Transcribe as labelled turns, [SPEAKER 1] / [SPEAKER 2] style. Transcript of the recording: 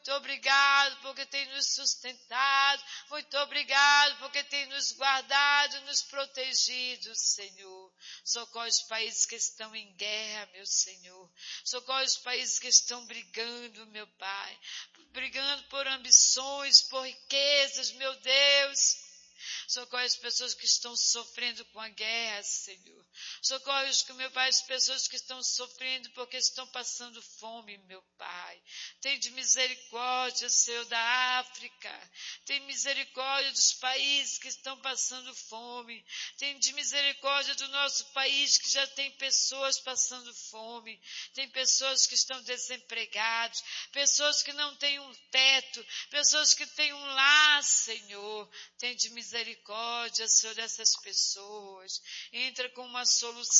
[SPEAKER 1] Muito obrigado porque tem nos sustentado. Muito obrigado porque tem nos guardado, nos protegido, Senhor. Socorre os países que estão em guerra, meu Senhor. Socorre os países que estão brigando, meu Pai. Brigando por ambições, por riquezas, meu Deus. Socorre as pessoas que estão sofrendo com a guerra, Senhor. Socorre, meu Pai, as pessoas que estão sofrendo porque estão passando fome, meu Pai. Tem de misericórdia, Senhor, da África. Tem misericórdia dos países que estão passando fome. Tem de misericórdia do nosso país que já tem pessoas passando fome. Tem pessoas que estão desempregadas. Pessoas que não têm um teto. Pessoas que têm um lar, Senhor. Tem de misericórdia, Senhor, dessas pessoas. Entra com uma solução.